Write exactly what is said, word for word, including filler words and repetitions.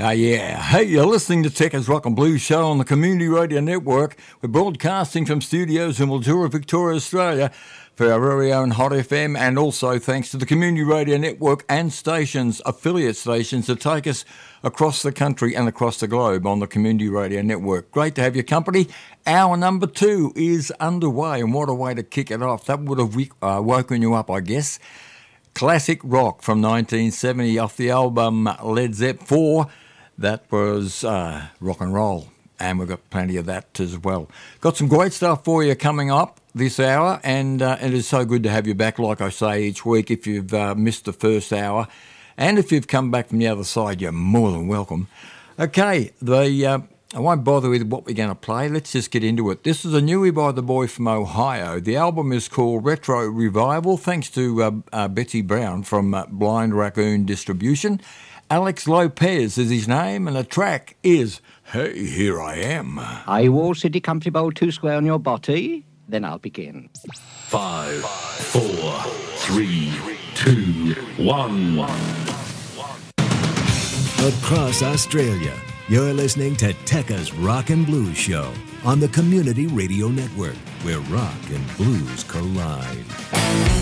Uh, yeah. Hey, you're listening to Techers Rock and Blues Show on the Community Radio Network. We're broadcasting from studios in Mildura, Victoria, Australia for our very own Hot F M, and also thanks to the Community Radio Network and stations, affiliate stations that take us across the country and across the globe on the Community Radio Network. Great to have your company. Hour number two is underway, and what a way to kick it off. That would have uh, woken you up, I guess. Classic rock from nineteen seventy off the album Led Zepp four. That was uh, rock and roll, and we've got plenty of that as well. Got some great stuff for you coming up this hour, and uh, it is so good to have you back, like I say, each week. If you've uh, missed the first hour, and if you've come back from the other side, you're more than welcome. Okay, the uh, I won't bother with what we're going to play. Let's just get into it. This is a newie by the boy from Ohio. The album is called Retro Revival, thanks to uh, uh, Betsy Brown from uh, Blind Raccoon Distribution. Alex Lopez is his name, and the track is Hey, Here I Am. Are you all city comfortable two square on your body? Then I'll begin. Five, four, three, two, one. Across Australia, you're listening to Techers Rock and Blues Show on the Community Radio Network, where rock and blues collide.